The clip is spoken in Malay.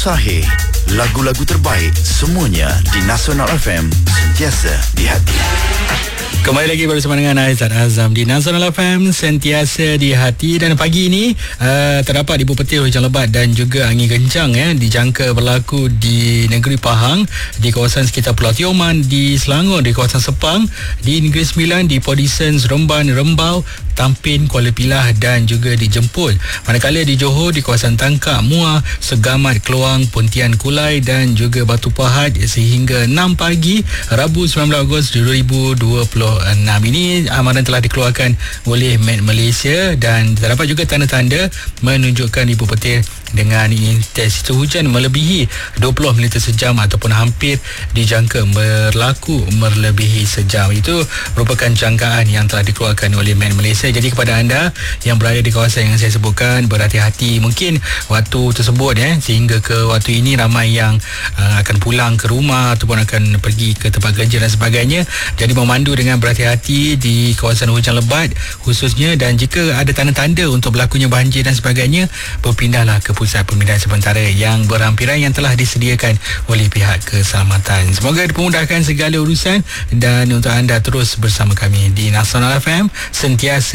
Sahih, lagu-lagu terbaik semuanya di Nasional FM, sentiasa di hati. Kembali lagi bersama dengan Aizat Azam di Nasional FM, sentiasa di hati. Dan pagi ini terdapat ibu petir hujan lebat dan juga angin kencang dijangka berlaku di negeri Pahang, di kawasan sekitar Pulau Tioman, di Selangor, di kawasan Sepang, di Negeri Sembilan, di Podison, Seremban, Rembau, Tampin, Kuala Pilah dan juga di Jemput. Manakala di Johor, di kawasan Tangkak, Muar, Segamat, Keluang, Pontian, Kulai dan juga Batu Pahat sehingga 6 pagi Rabu 19 Ogos 2026. Ini amaran telah dikeluarkan oleh Met Malaysia dan terdapat juga tanda-tanda menunjukkan ibu petir dengan intensitas hujan melebihi 20 minit sejam ataupun hampir dijangka berlaku melebihi sejam. Itu merupakan jangkaan yang telah dikeluarkan oleh Met Malaysia. Jadi kepada anda yang berada di kawasan yang saya sebutkan, berhati-hati mungkin waktu tersebut sehingga ke waktu ini ramai yang akan pulang ke rumah ataupun akan pergi ke tempat kerja dan sebagainya. Jadi memandu dengan berhati-hati di kawasan hujan lebat khususnya, dan jika ada tanda-tanda untuk berlakunya banjir dan sebagainya, berpindahlah ke pusat pemindahan sementara yang berhampiran yang telah disediakan oleh pihak keselamatan. Semoga dipermudahkan segala urusan dan untuk anda terus bersama kami di Nasional FM, sentiasa